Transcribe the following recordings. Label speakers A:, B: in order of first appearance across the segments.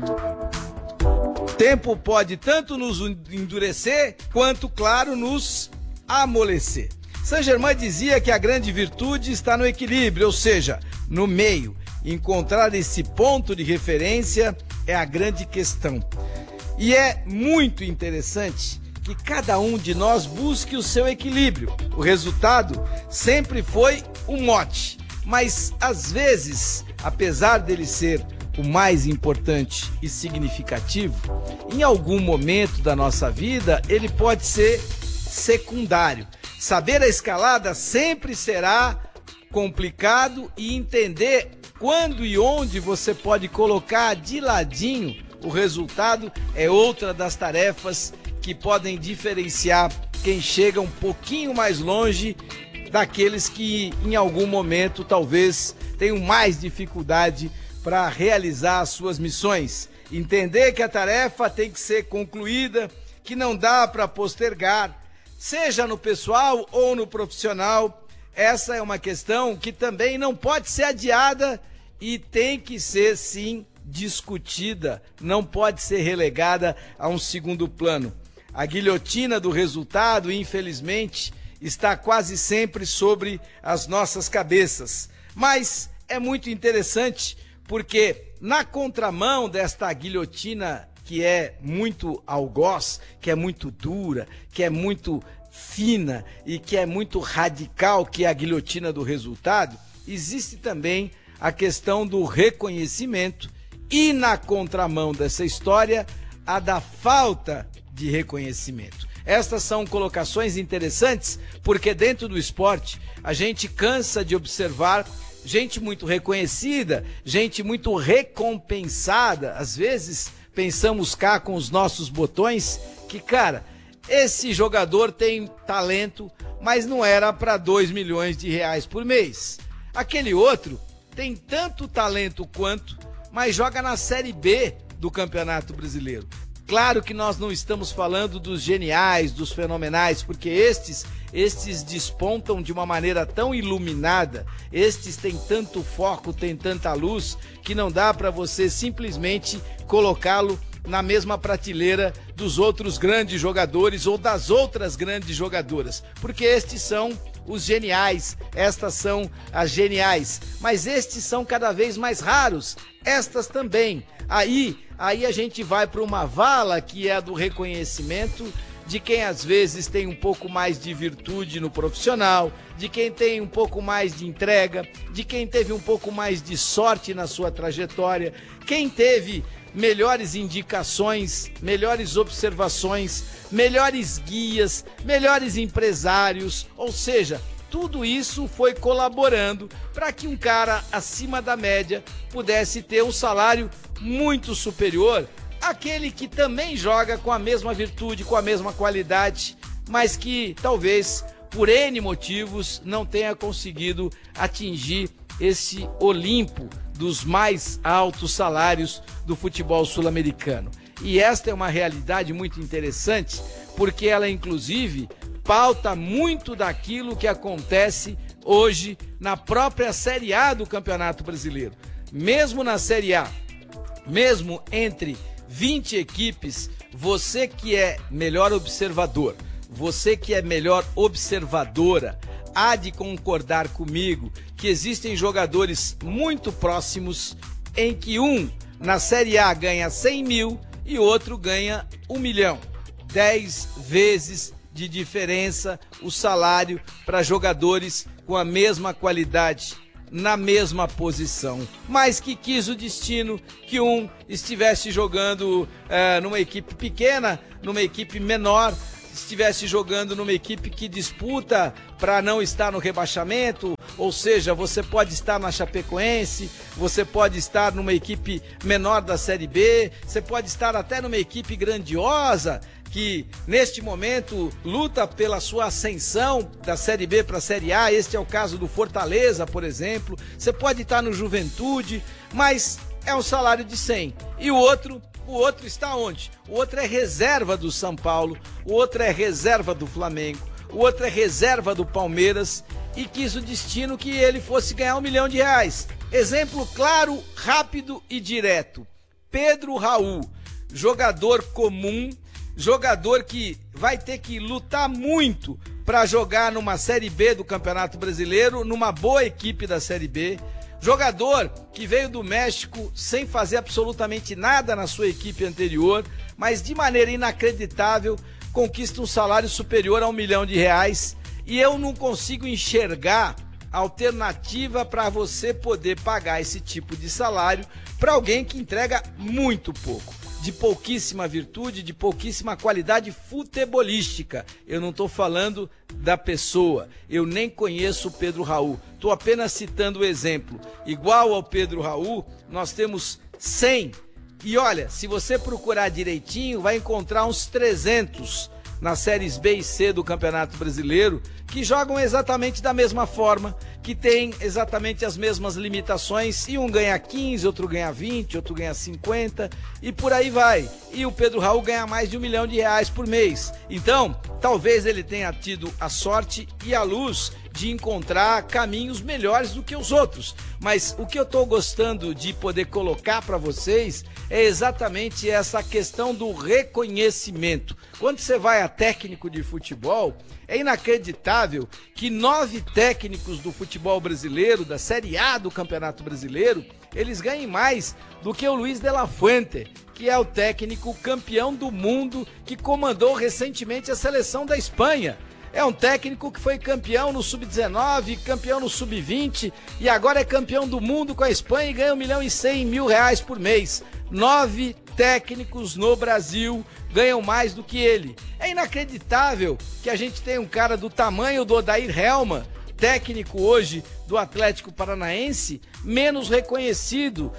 A: O tempo pode tanto nos endurecer, quanto, claro, nos amolecer. Saint-Germain dizia que a grande virtude está no equilíbrio, ou seja, no meio. Encontrar esse ponto de referência é a grande questão. E é muito interessante que cada um de nós busque o seu equilíbrio. O resultado sempre foi um mote, mas às vezes, apesar dele ser o mais importante e significativo, em algum momento da nossa vida ele pode ser secundário. Saber a escalada sempre será complicado e entender quando e onde você pode colocar de ladinho o resultado é outra das tarefas que podem diferenciar quem chega um pouquinho mais longe daqueles que em algum momento talvez tenham mais dificuldade para realizar as suas missões. Entender que a tarefa tem que ser concluída, que não dá para postergar, seja no pessoal ou no profissional. Essa é uma questão que também não pode ser adiada e tem que ser, sim, discutida, não pode ser relegada a um segundo plano. A guilhotina do resultado, infelizmente, está quase sempre sobre as nossas cabeças. Mas é muito interessante porque, na contramão desta guilhotina que é muito algoz, que é muito dura, que é muito fina e que é muito radical, que é a guilhotina do resultado, existe também a questão do reconhecimento e, na contramão dessa história, a da falta de reconhecimento. Estas são colocações interessantes porque dentro do esporte a gente cansa de observar gente muito reconhecida, gente muito recompensada. Às vezes pensamos cá com os nossos botões que, cara, esse jogador tem talento, mas não era para 2 milhões de reais por mês. Aquele outro tem tanto talento quanto, mas joga na Série B do Campeonato Brasileiro. Claro que nós não estamos falando dos geniais, dos fenomenais, porque estes despontam de uma maneira tão iluminada, estes têm tanto foco, têm tanta luz, que não dá para você simplesmente colocá-lo na mesma prateleira dos outros grandes jogadores ou das outras grandes jogadoras, porque estes são os geniais, estas são as geniais, mas estes são cada vez mais raros, estas também. Aí a gente vai para uma vala que é a do reconhecimento de quem às vezes tem um pouco mais de virtude no profissional, de quem tem um pouco mais de entrega, de quem teve um pouco mais de sorte na sua trajetória, quem teve melhores indicações, melhores observações, melhores guias, melhores empresários, ou seja, tudo isso foi colaborando para que um cara acima da média pudesse ter um salário muito superior àquele que também joga com a mesma virtude, com a mesma qualidade, mas que talvez por N motivos não tenha conseguido atingir esse Olimpo dos mais altos salários do futebol sul-americano. E esta é uma realidade muito interessante, porque ela inclusive pauta muito daquilo que acontece hoje na própria Série A do Campeonato Brasileiro. Mesmo na Série A, mesmo entre 20 equipes, você que é melhor observador, você que é melhor observadora, há de concordar comigo que existem jogadores muito próximos em que um na Série A ganha 100 mil e outro ganha 1 milhão. 10 vezes de diferença o salário para jogadores com a mesma qualidade, na mesma posição, mas que quis o destino que um estivesse jogando numa equipe pequena, numa equipe menor, estivesse jogando numa equipe que disputa para não estar no rebaixamento, ou seja, você pode estar na Chapecoense, você pode estar numa equipe menor da Série B, você pode estar até numa equipe grandiosa, que neste momento luta pela sua ascensão da Série B para a Série A, este é o caso do Fortaleza, por exemplo, você pode estar no Juventude, mas é um salário de 100, e o outro está onde? O outro é reserva do São Paulo, o outro é reserva do Flamengo, o outro é reserva do Palmeiras e quis o destino que ele fosse ganhar 1 milhão de reais. Exemplo claro, rápido e direto. Pedro Raul, jogador comum, jogador que vai ter que lutar muito para jogar numa Série B do Campeonato Brasileiro, numa boa equipe da Série B. Jogador que veio do México sem fazer absolutamente nada na sua equipe anterior, mas de maneira inacreditável conquista um salário superior a R$1 milhão. E eu não consigo enxergar alternativa para você poder pagar esse tipo de salário para alguém que entrega muito pouco, de pouquíssima virtude, de pouquíssima qualidade futebolística. Eu não estou falando da pessoa, eu nem conheço o Pedro Raul, estou apenas citando o exemplo. Igual ao Pedro Raul, nós temos 100, e olha, se você procurar direitinho, vai encontrar uns 300 nas séries B e C do Campeonato Brasileiro, que jogam exatamente da mesma forma, que tem exatamente as mesmas limitações, e um ganha 15, outro ganha 20, outro ganha 50, e por aí vai. E o Pedro Raul ganha mais de R$1 milhão por mês. Então, talvez ele tenha tido a sorte e a luz de encontrar caminhos melhores do que os outros. Mas o que eu estou gostando de poder colocar para vocês é exatamente essa questão do reconhecimento. Quando você vai a técnico de futebol, é inacreditável que 9 técnicos do futebol brasileiro, da Série A do Campeonato Brasileiro, eles ganhem mais do que o Luiz de la Fuente, que é o técnico campeão do mundo que comandou recentemente a seleção da Espanha. É um técnico que foi campeão no Sub-19, campeão no Sub-20 e agora é campeão do mundo com a Espanha e ganha R$1.100.000 por mês. 9 técnicos no Brasil ganham mais do que ele. É inacreditável que a gente tenha um cara do tamanho do Odair Hellmann, técnico hoje do Atlético Paranaense, menos reconhecido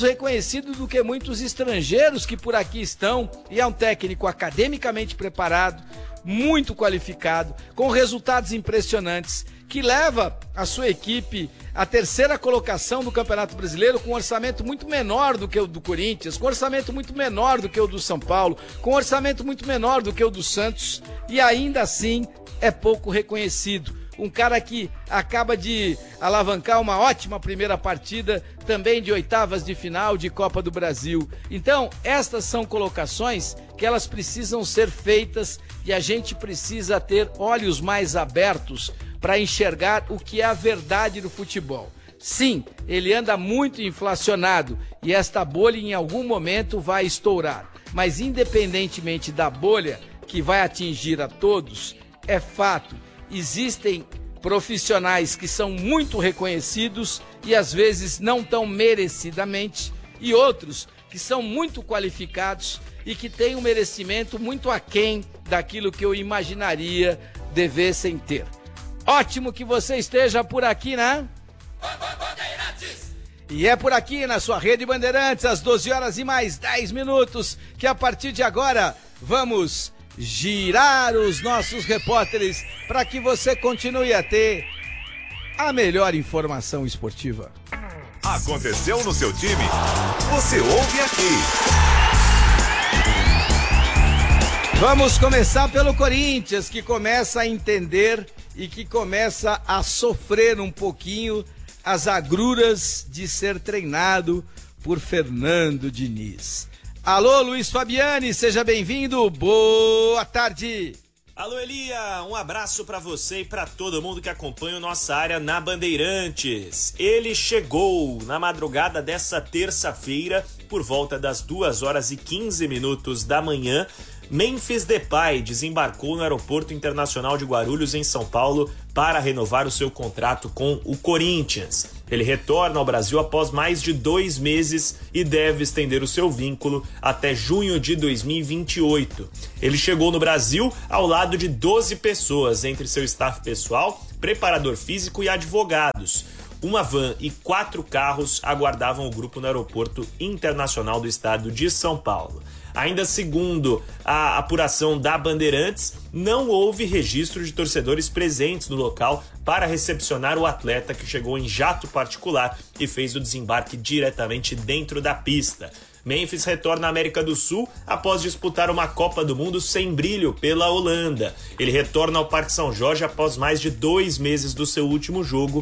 A: do que muitos estrangeiros que por aqui estão, e é um técnico academicamente preparado, muito qualificado, com resultados impressionantes, que leva a sua equipe à 3ª colocação do Campeonato Brasileiro com um orçamento muito menor do que o do Corinthians, com um orçamento muito menor do que o do São Paulo, com um orçamento muito menor do que o do Santos, e ainda assim é pouco reconhecido. Um cara que acaba de alavancar uma ótima primeira partida, também de oitavas de final de Copa do Brasil. Então, estas são colocações que elas precisam ser feitas e a gente precisa ter olhos mais abertos para enxergar o que é a verdade do futebol. Sim, ele anda muito inflacionado e esta bolha em algum momento vai estourar. Mas independentemente da bolha que vai atingir a todos, é fato. Existem profissionais que são muito reconhecidos e às vezes não tão merecidamente, e outros que são muito qualificados e que têm um merecimento muito aquém daquilo que eu imaginaria devessem ter. Ótimo que você esteja por aqui, né? E é por aqui na sua Rede Bandeirantes, às 12 horas e mais 10 minutos, que a partir de agora vamos girar os nossos repórteres para que você continue a ter a melhor informação esportiva.
B: Aconteceu no seu time? Você ouve aqui.
A: Vamos começar pelo Corinthians, que começa a entender e que começa a sofrer um pouquinho as agruras de ser treinado por Fernando Diniz. Alô, Luiz Fabiani, seja bem-vindo, boa tarde.
C: Alô, Elia, um abraço pra você e pra todo mundo que acompanha nossa área na Bandeirantes. Ele chegou na madrugada dessa terça-feira, por volta das 2h15 da manhã. Memphis Depay desembarcou no Aeroporto Internacional de Guarulhos, em São Paulo, para renovar o seu contrato com o Corinthians. Ele retorna ao Brasil após mais de 2 meses e deve estender o seu vínculo até junho de 2028. Ele chegou no Brasil ao lado de 12 pessoas, entre seu staff pessoal, preparador físico e advogados. Uma van e 4 carros aguardavam o grupo no Aeroporto Internacional do Estado de São Paulo. Ainda segundo a apuração da Bandeirantes, não houve registro de torcedores presentes no local para recepcionar o atleta, que chegou em jato particular e fez o desembarque diretamente dentro da pista. Memphis retorna à América do Sul após disputar uma Copa do Mundo sem brilho pela Holanda. Ele retorna ao Parque São Jorge após mais de 2 meses do seu último jogo,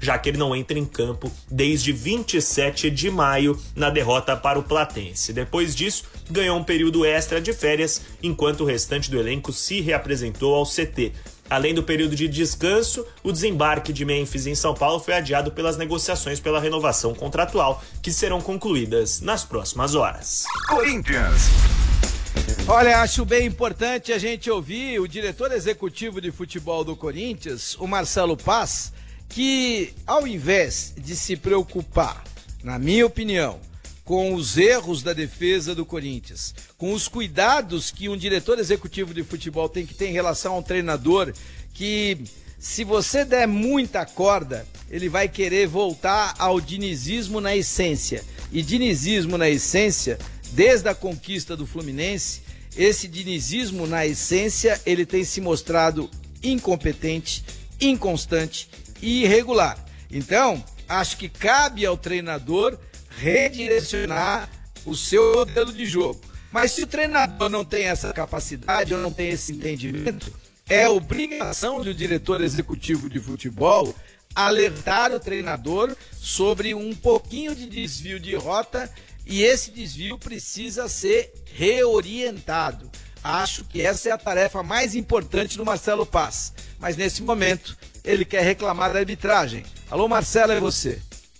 C: já que ele não entra em campo desde 27 de maio na derrota para o Platense. Depois disso, ganhou um período extra de férias, enquanto o restante do elenco se reapresentou ao CT. Além do período de descanso, o desembarque de Memphis em São Paulo foi adiado pelas negociações pela renovação contratual, que serão concluídas nas próximas horas.
B: Corinthians.
A: Olha, acho bem importante a gente ouvir o diretor executivo de futebol do Corinthians, o Marcelo Paz, que ao invés de se preocupar, na minha opinião, com os erros da defesa do Corinthians, com os cuidados que um diretor executivo de futebol tem que ter em relação a um treinador que, se você der muita corda, ele vai querer voltar ao dinizismo na essência. E dinizismo na essência, desde a conquista do Fluminense, esse dinizismo na essência, ele tem se mostrado incompetente, inconstante e irregular. Então, acho que cabe ao treinador redirecionar o seu modelo de jogo. Mas se o treinador não tem essa capacidade ou não tem esse entendimento, é obrigação do diretor executivo de futebol alertar o treinador sobre um pouquinho de desvio de rota, e esse desvio precisa ser reorientado. Acho que essa é a tarefa mais importante do Marcelo Paz. Mas nesse momento, ele quer reclamar da arbitragem. Alô, Marcelo, é você.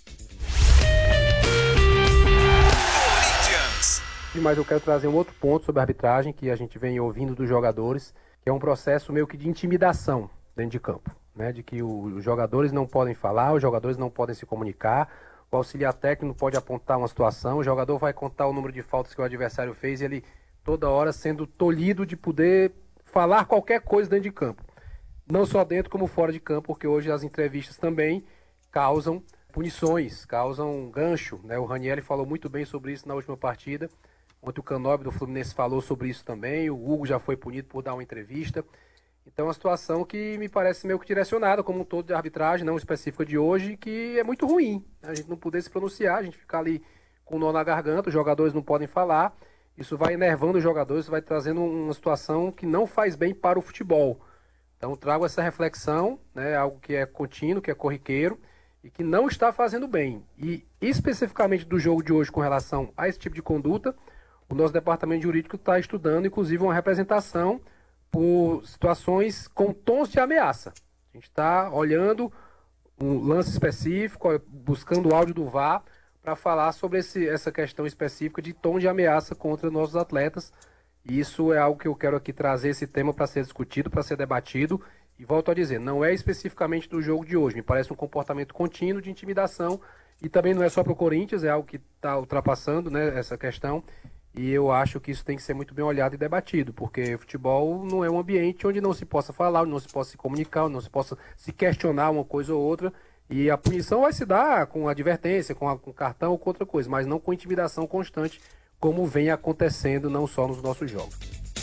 D: Mas eu quero trazer um outro ponto sobre a arbitragem que a gente vem ouvindo dos jogadores, que é um processo meio que de intimidação dentro de campo, né? De que os jogadores não podem falar, os jogadores não podem se comunicar, o auxiliar técnico pode apontar uma situação, o jogador vai contar o número de faltas que o adversário fez e ele toda hora sendo tolhido de poder falar qualquer coisa dentro de campo. Não só dentro como fora de campo, porque hoje as entrevistas também causam punições, causam gancho, né? O Ranieri falou muito bem sobre isso na última partida. Ontem o Canóbio do Fluminense falou sobre isso também, o Hugo já foi punido por dar uma entrevista. Então é uma situação que me parece meio que direcionada, como um todo de arbitragem, não específica de hoje, que é muito ruim. A gente não poder se pronunciar, a gente ficar ali com o nó na garganta, os jogadores não podem falar, isso vai enervando os jogadores, vai trazendo uma situação que não faz bem para o futebol. Então trago essa reflexão, né, algo que é contínuo, que é corriqueiro, e que não está fazendo bem. E especificamente do jogo de hoje com relação a esse tipo de conduta, o nosso departamento jurídico está estudando, inclusive, uma representação por situações com tons de ameaça. A gente está olhando um lance específico, buscando o áudio do VAR para falar sobre essa questão específica de tom de ameaça contra nossos atletas. E isso é algo que eu quero aqui trazer esse tema para ser discutido, para ser debatido. E volto a dizer, não é especificamente do jogo de hoje. Me parece um comportamento contínuo de intimidação. E também não é só para o Corinthians, é algo que está ultrapassando, né, essa questão. E eu acho que isso tem que ser muito bem olhado e debatido, porque futebol não é um ambiente onde não se possa falar, onde não se possa se comunicar, onde não se possa se questionar uma coisa ou outra. E a punição vai se dar com advertência, com cartão ou com outra coisa, mas não com intimidação constante, como vem acontecendo não só nos nossos jogos.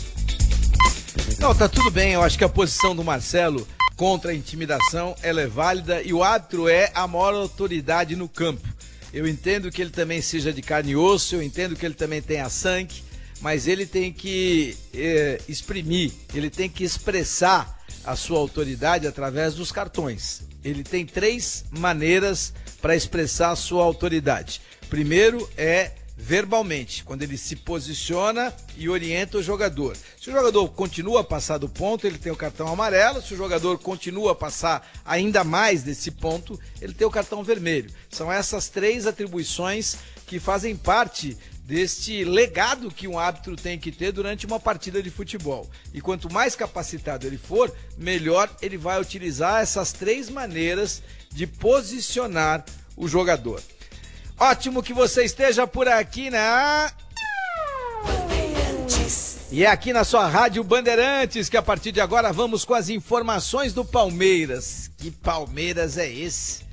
A: Não, tá tudo bem, eu acho que a posição do Marcelo contra a intimidação ela é válida e o árbitro é a maior autoridade no campo. Eu entendo que ele também seja de carne e osso, eu entendo que ele também tenha sangue, mas ele tem que exprimir, ele tem que expressar a sua autoridade através dos cartões. Ele tem 3 maneiras para expressar a sua autoridade. Primeiro é verbalmente, quando ele se posiciona e orienta o jogador. Se o jogador continua a passar do ponto, ele tem o cartão amarelo. Se o jogador continua a passar ainda mais desse ponto, ele tem o cartão vermelho. São essas 3 atribuições que fazem parte deste legado que um árbitro tem que ter durante uma partida de futebol. E quanto mais capacitado ele for, melhor ele vai utilizar essas 3 maneiras de posicionar o jogador. Ótimo que você esteja por aqui na Bandeirantes. E é aqui na sua Rádio Bandeirantes que a partir de agora vamos com as informações do Palmeiras. Que Palmeiras é esse?